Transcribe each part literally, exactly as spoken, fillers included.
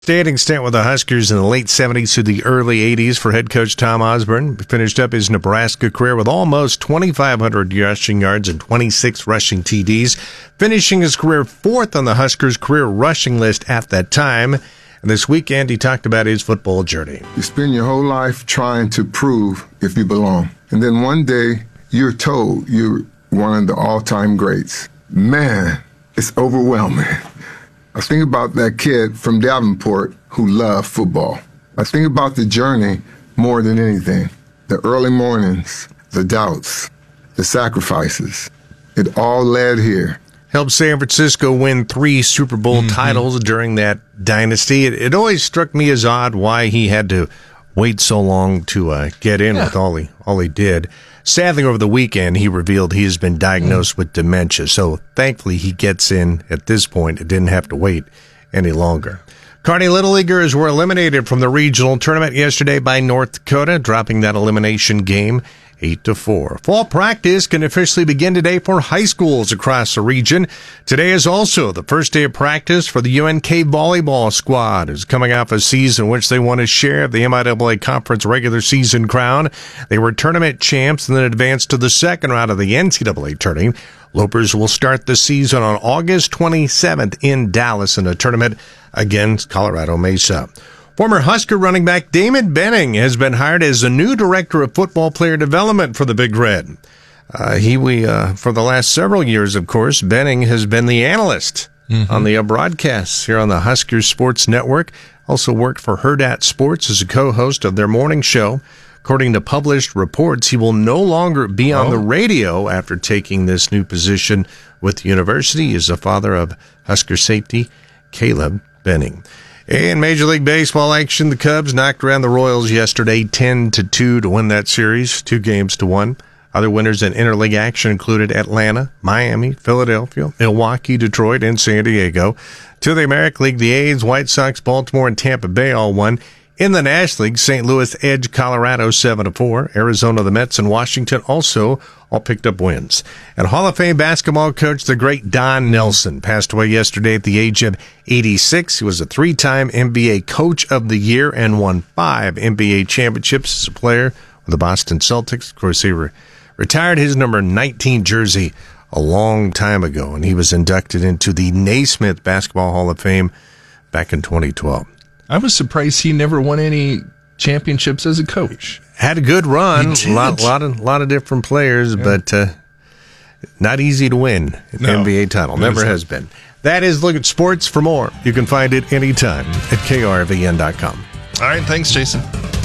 Standing stint with the Huskers in the late seventies to the early eighties for head coach Tom Osborne. Finished up his Nebraska career with almost twenty-five hundred rushing yards and twenty-six rushing T Ds, finishing his career fourth on the Huskers' career rushing list at that time. And this weekend, he talked about his football journey. You spend your whole life trying to prove if you belong. And then one day, you're told you're one of the all-time greats. Man, it's overwhelming. I think about that kid from Davenport who loved football. I think about the journey more than anything. The early mornings, the doubts, the sacrifices. It all led here. Helped San Francisco win three Super Bowl mm-hmm. titles during that dynasty. It, it always struck me as odd why he had to wait so long to uh, get in yeah. with all he, all he did. Sadly, over the weekend, he revealed he has been diagnosed mm. with dementia, so thankfully he gets in at this point. It didn't have to wait any longer. Kearney Little Leaguers were eliminated from the regional tournament yesterday by North Dakota, dropping that elimination game eight to four. Fall practice can officially begin today for high schools across the region. Today is also the first day of practice for the U N K volleyball squad, who's coming off a season in which they won a share of the M I A A Conference regular season crown. They were tournament champs and then advanced to the second round of the N C double A tourney. Lopers will start the season on August twenty-seventh in Dallas in a tournament against Colorado Mesa. Former Husker running back Damon Benning has been hired as the new director of football player development for the Big Red. Uh, he, we, uh, for the last several years, of course, Benning has been the analyst mm-hmm. on the uh, broadcasts here on the Husker Sports Network. Also worked for Hurrdat Sports as a co-host of their morning show. According to published reports, he will no longer be on oh. the radio after taking this new position with the university. He is the father of Husker safety Caleb Benning. In Major League Baseball action, the Cubs knocked around the Royals yesterday ten to two to win that series, two games to one. Other winners in interleague action included Atlanta, Miami, Philadelphia, Milwaukee, Detroit, and San Diego. To the American League, the A's, White Sox, Baltimore, and Tampa Bay all won. In the National League, Saint Louis edged Colorado seven to four. Arizona, the Mets, and Washington also all picked up wins. And Hall of Fame basketball coach, the great Don Nelson, passed away yesterday at the age of eighty-six. He was a three-time N B A Coach of the Year and won five N B A championships as a player with the Boston Celtics. Of course, he re- retired his number nineteen jersey a long time ago, and he was inducted into the Naismith Basketball Hall of Fame back in twenty twelve. I was surprised he never won any championships as a coach. Had a good run, a lot, lot of, lot of different players, yeah. but uh, not easy to win an no, N B A title. Never has been. That is Look at Sports. For more, you can find it anytime at K R V N dot com. All right, thanks, Jason.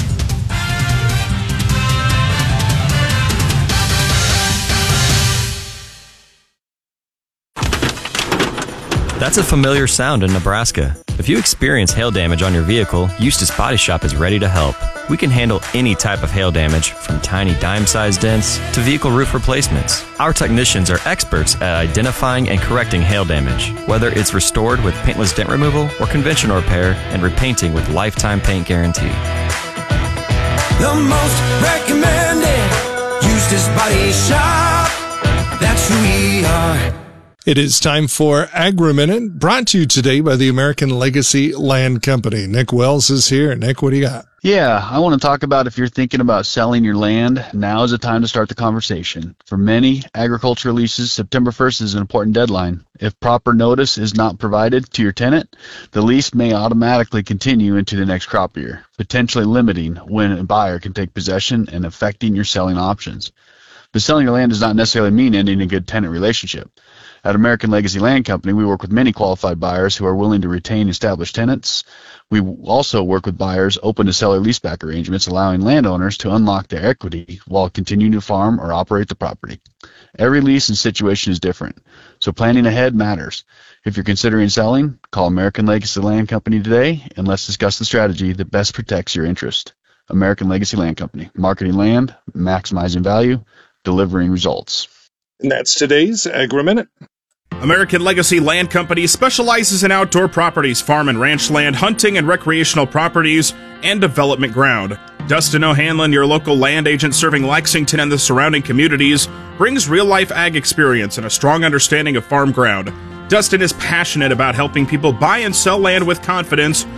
That's a familiar sound in Nebraska. If you experience hail damage on your vehicle, Eustis Body Shop is ready to help. We can handle any type of hail damage, from tiny dime-sized dents to vehicle roof replacements. Our technicians are experts at identifying and correcting hail damage, whether it's restored with paintless dent removal or conventional repair and repainting with lifetime paint guarantee. The most recommended Eustis Body Shop. That's who we are. It is time for Agri-Minute, brought to you today by the American Legacy Land Company. Nick Wells is here. Nick, what do you got? Yeah, I want to talk about if you're thinking about selling your land, now is the time to start the conversation. For many agricultural leases, September first is an important deadline. If proper notice is not provided to your tenant, the lease may automatically continue into the next crop year, potentially limiting when a buyer can take possession and affecting your selling options. But selling your land does not necessarily mean ending a good tenant relationship. At American Legacy Land Company, we work with many qualified buyers who are willing to retain established tenants. We also work with buyers open to seller leaseback arrangements, allowing landowners to unlock their equity while continuing to farm or operate the property. Every lease and situation is different, so planning ahead matters. If you're considering selling, call American Legacy Land Company today, and let's discuss the strategy that best protects your interest. American Legacy Land Company, marketing land, maximizing value, delivering results. And that's today's Agri-Minute. American Legacy Land Company specializes in outdoor properties, farm and ranch land, hunting and recreational properties, and development ground. Dustin O'Hanlon, your local land agent serving Lexington and the surrounding communities, brings real-life ag experience and a strong understanding of farm ground. Dustin is passionate about helping people buy and sell land with confidence